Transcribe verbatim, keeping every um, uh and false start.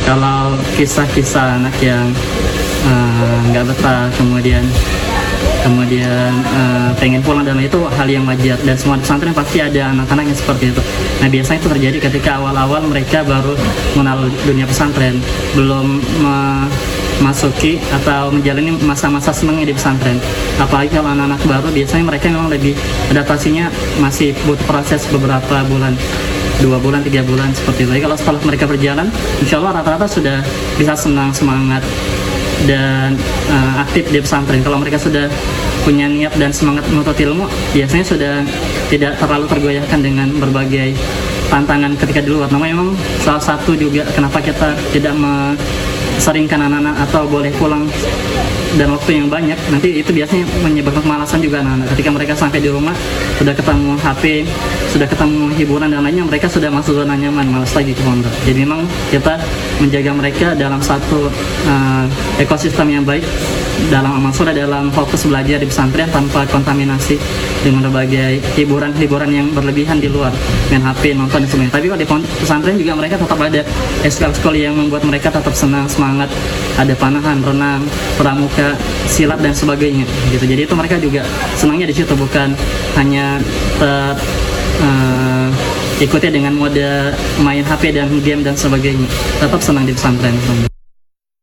Kalau kisah-kisah anak yang eh, nggak betah, kemudian kemudian uh, pengen pulang, dan itu hal yang wajar, dan semua pesantren pasti ada anak-anak yang seperti itu. Nah, biasanya itu terjadi ketika awal-awal mereka baru mengenal dunia pesantren, belum memasuki atau menjalani masa-masa senangnya di pesantren. Apalagi kalau anak-anak baru, biasanya mereka memang lebih adaptasinya masih butuh proses beberapa bulan, dua bulan, tiga bulan seperti itu. Jadi kalau setelah mereka berjalan, insya Allah rata-rata sudah bisa senang, semangat, dan uh, aktif di pesantren. Kalau mereka sudah punya niat dan semangat menuntut ilmu, biasanya sudah tidak terlalu tergoyahkan dengan berbagai tantangan ketika di luar. Namanya memang salah satu juga kenapa kita tidak meseringkan anak-anak atau boleh pulang dan waktu yang banyak, nanti itu biasanya menyebabkan kemalasan juga anak-anak. Ketika mereka sampai di rumah, sudah ketemu H P, sudah ketemu hiburan dan lainnya, mereka sudah masuk zona nyaman, malas lagi ke pondok. Jadi memang kita menjaga mereka dalam satu uh, ekosistem yang baik, dalam maksudnya dalam fokus belajar di pesantren tanpa kontaminasi dengan berbagai hiburan-hiburan yang berlebihan di luar, main H P, nonton dan sebagainya. Tapi kalau di pesantren juga mereka tetap ada ekskul yang membuat mereka tetap senang, semangat, ada panahan, renang, pramuka, silat dan sebagainya gitu. Jadi itu mereka juga senangnya di situ, bukan hanya ter uh, ikuti dengan mode main H P dan game dan sebagainya. Tetap senang di pesantren.